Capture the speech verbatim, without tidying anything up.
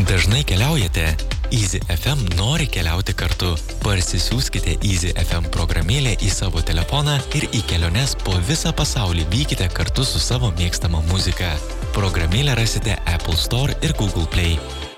Dažnai keliaujate? Easy F M nori keliauti kartu. Parsisiųskite Easy F M programėlę į savo telefoną ir į keliones po visą pasaulį vykite kartu su savo mėgstama muzika. Programėlę rasite Apple Store ir Google Play.